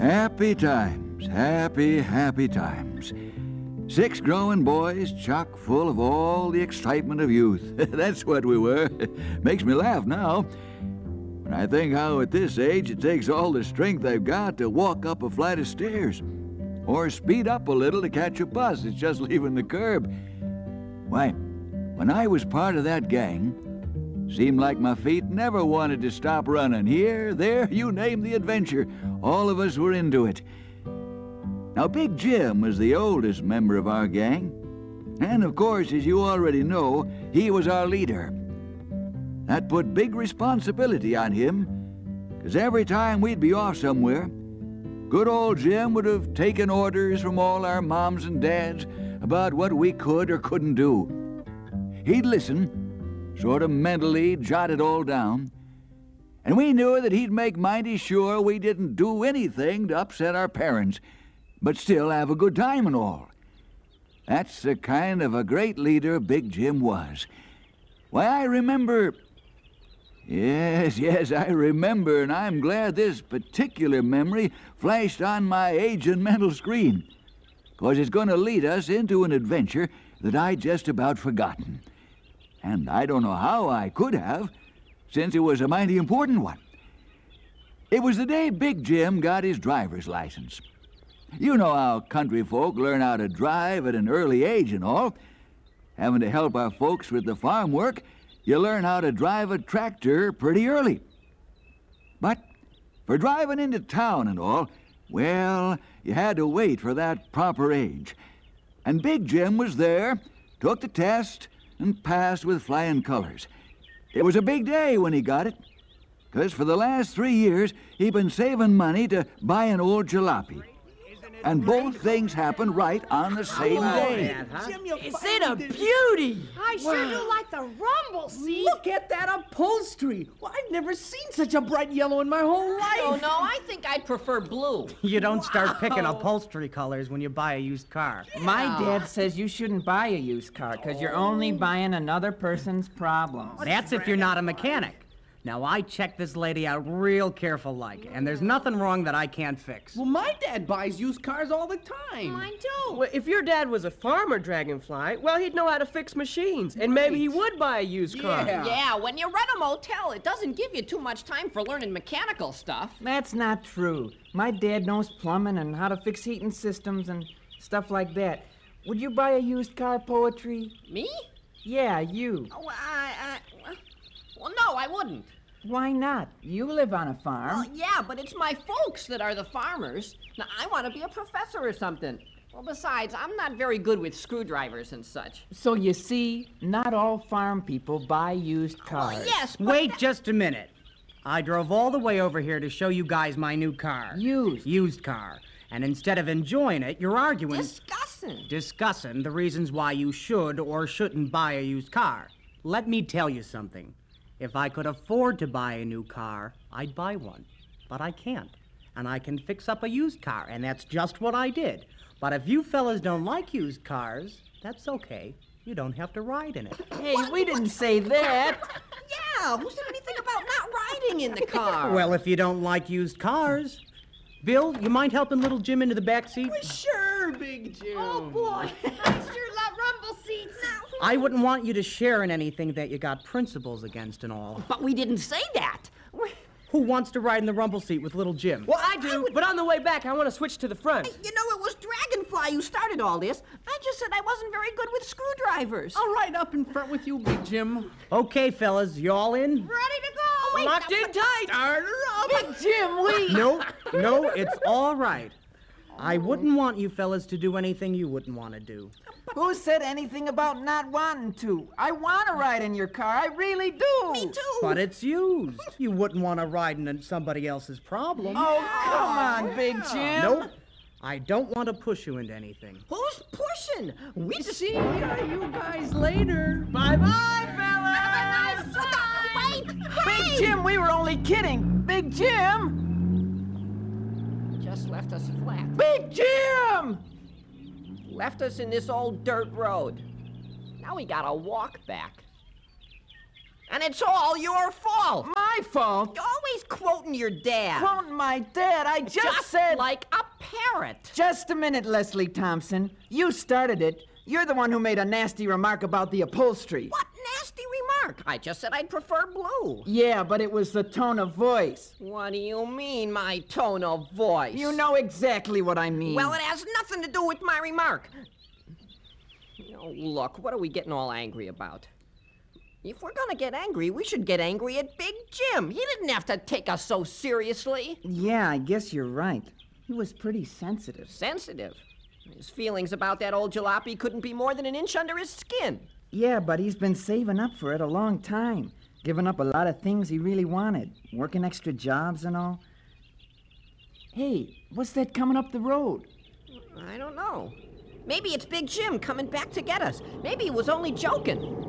Happy times, happy, happy times. 6 growing boys chock full of all the excitement of youth. That's what we were. Makes me laugh now. When I think how at this age it takes all the strength I've got to walk up a flight of stairs. Or speed up a little to catch a bus that's just leaving the curb. Why, when I was part of that gang, seemed like my feet never wanted to stop running. Here, there, you name the adventure. All of us were into it. Now, Big Jim was the oldest member of our gang. And of course, as you already know, he was our leader. That put big responsibility on him, because every time we'd be off somewhere, good old Jim would have taken orders from all our moms and dads about what we could or couldn't do. He'd listen, sort of mentally jot it all down, and we knew that he'd make mighty sure we didn't do anything to upset our parents, but still have a good time and all. That's the kind of a great leader Big Jim was. Why, I remember... Yes, I remember, and I'm glad this particular memory flashed on my aging mental screen, because it's going to lead us into an adventure that I'd just about forgotten. And I don't know how I could have, since it was a mighty important one. It was the day Big Jim got his driver's license. You know how country folk learn how to drive at an early age and all. Having to help our folks with the farm work, you learn how to drive a tractor pretty early. But for driving into town and all, well, you had to wait for that proper age. And Big Jim was there, took the test, and passed with flying colors. It was a big day when he got it, because for the last 3 years, he'd been saving money to buy an old jalopy. And both things happened right on the same day. Is it a beauty? I sure do like the rumble seat. Look at that upholstery. Well, I've never seen such a bright yellow in my whole life. Oh, no, I think I'd prefer blue. You don't start picking upholstery colors when you buy a used car. Yeah. My dad says you shouldn't buy a used car because you're only buying another person's problems. That's if you're not a mechanic. Now, I checked this lady out real careful like, and there's nothing wrong that I can't fix. Well, my dad buys used cars all the time. Mine too. Well, if your dad was a farmer, Dragonfly, well, he'd know how to fix machines, and maybe he would buy a used car. Yeah, when you rent a motel, it doesn't give you too much time for learning mechanical stuff. That's not true. My dad knows plumbing and how to fix heating systems and stuff like that. Would you buy a used car, Poetry? Me? Yeah, you. Oh, well, no, I wouldn't. Why not? You live on a farm. Well, yeah, but it's my folks that are the farmers. Now, I want to be a professor or something. Well, besides, I'm not very good with screwdrivers and such. So you see, not all farm people buy used cars. Well, yes, but... Wait just a minute. I drove all the way over here to show you guys my new car. Used car. And instead of enjoying it, you're arguing... Discussing the reasons why you should or shouldn't buy a used car. Let me tell you something. If I could afford to buy a new car, I'd buy one. But I can't. And I can fix up a used car, and that's just what I did. But if you fellas don't like used cars, that's okay. You don't have to ride in it. Hey, we didn't say that. Yeah, who said anything about not riding in the car? Well, if you don't like used cars... Bill, you mind helping little Jim into the back seat? Well, sure, Big Jim. Oh, boy. I sure love rumble seats. I wouldn't want you to share in anything that you got principles against and all. But we didn't say that. Who wants to ride in the rumble seat with little Jim? Well, I do, but on the way back, I want to switch to the front. You know, it was Dragonfly who started all this. I just said I wasn't very good with screwdrivers. I'll ride up in front with you, Big Jim. Okay, fellas, you all in? Ready to go. Wait, Locked in tight. Start her up. Big Jim, wait. No, it's all right. I wouldn't want you fellas to do anything you wouldn't want to do. Who said anything about not wanting to? I want to ride in your car. I really do. Me too. But it's used. You wouldn't want to ride in somebody else's problem. Oh, come on, Big Jim. Nope. I don't want to push you into anything. Who's pushing? We just... See you guys later. Bye-bye, fellas. Wait! Hey! Big Jim, we were only kidding. Big Jim. Just left us flat. Big Jim! Left us in this old dirt road. Now we gotta walk back. And it's all your fault. My fault? You're always quoting your dad. Quoting my dad? I just said... like a parrot. Just a minute, Leslie Thompson. You started it. You're the one who made a nasty remark about the upholstery. What nasty remark? I just said I'd prefer blue. Yeah, but it was the tone of voice. What do you mean, my tone of voice? You know exactly what I mean. Well, it has nothing to do with my remark. Oh, look, what are we getting all angry about? If we're gonna get angry, we should get angry at Big Jim. He didn't have to take us so seriously. Yeah, I guess you're right. He was pretty sensitive. Sensitive? His feelings about that old jalopy couldn't be more than an inch under his skin. Yeah, but he's been saving up for it a long time. Giving up a lot of things he really wanted. Working extra jobs and all. Hey, what's that coming up the road? I don't know. Maybe it's Big Jim coming back to get us. Maybe he was only joking.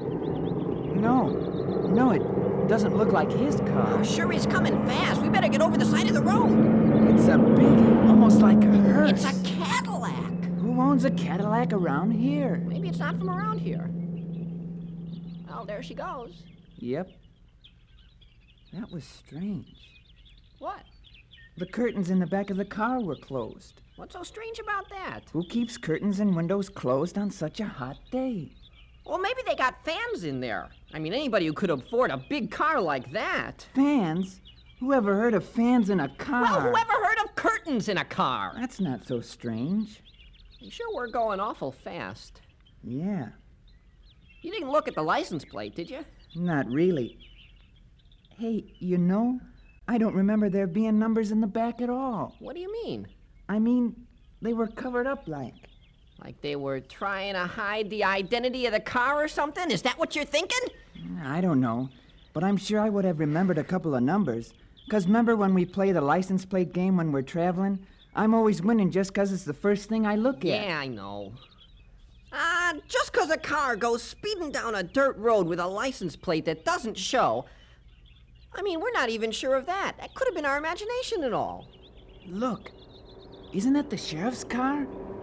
No, it doesn't look like his car. Oh, sure he's coming fast. We better get over the side of the road. It's a big, almost like a hearse. It's a Cadillac. Who owns a Cadillac around here? Maybe it's not from around here. Oh, there she goes. Yep. That was strange. What? The curtains in the back of the car were closed. What's so strange about that? Who keeps curtains and windows closed on such a hot day? Well, maybe they got fans in there. I mean, anybody who could afford a big car like that. Fans? Who ever heard of fans in a car? Well, whoever heard of curtains in a car? That's not so strange. You sure we're going awful fast? Yeah. You didn't look at the license plate, did you? Not really. Hey, you know, I don't remember there being numbers in the back at all. What do you mean? I mean, they were covered up like. Like they were trying to hide the identity of the car or something? Is that what you're thinking? I don't know, but I'm sure I would have remembered a couple of numbers. 'Cause remember when we play the license plate game when we're traveling? I'm always winning just 'cause it's the first thing I look at. Yeah, I know. Just 'cause a car goes speeding down a dirt road with a license plate that doesn't show, I mean, we're not even sure of that. That could have been our imagination and all. Look, isn't that the sheriff's car?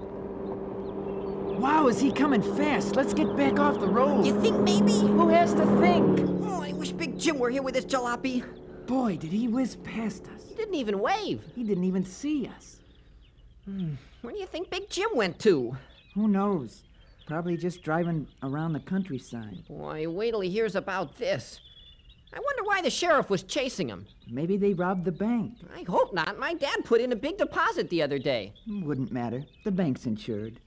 Wow, is he coming fast? Let's get back off the road. You think maybe? Who has to think? Oh, I wish Big Jim were here with his jalopy. Boy, did he whiz past us. He didn't even wave. He didn't even see us. Where do you think Big Jim went to? Who knows? Probably just driving around the countryside. Boy, wait till he hears about this. I wonder why the sheriff was chasing him. Maybe they robbed the bank. I hope not. My dad put in a big deposit the other day. Wouldn't matter. The bank's insured.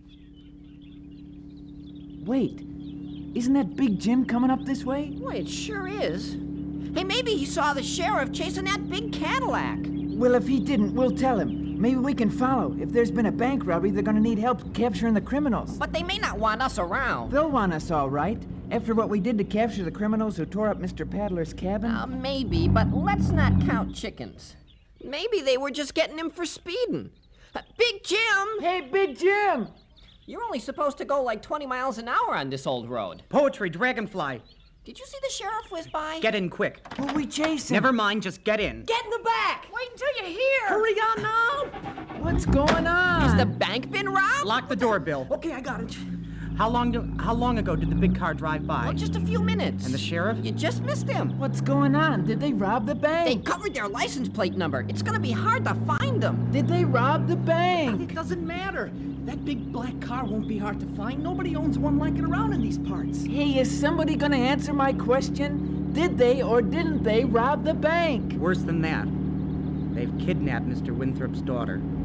Wait, isn't that Big Jim coming up this way? Boy, it sure is. Hey, maybe he saw the sheriff chasing that big Cadillac. Well, if he didn't, we'll tell him. Maybe we can follow. If there's been a bank robbery, they're gonna need help capturing the criminals. But they may not want us around. They'll want us all right. After what we did to capture the criminals who tore up Mr. Paddler's cabin. Maybe, but let's not count chickens. Maybe they were just getting him for speeding. Big Jim! Hey, Big Jim! You're only supposed to go like 20 miles an hour on this old road. Poetry, Dragonfly. Did you see the sheriff whiz by? Get in quick. Who are we chasing? Never mind, just get in. Get in the back! Wait until you hear. Hurry on now! What's going on? Has the bank been robbed? Lock the door, Bill. Okay, I got it. How long ago did the big car drive by? Oh, just a few minutes. And the sheriff? You just missed him. What's going on? Did they rob the They bank? covered their license plate number. It's gonna be hard to find them. Did they rob the bank? It doesn't matter. That big black car won't be hard to find. Nobody owns one like it around in these parts. Hey, is somebody gonna answer my question? Did they or didn't they rob the bank? Worse than that. They've kidnapped Mr. Winthrop's daughter.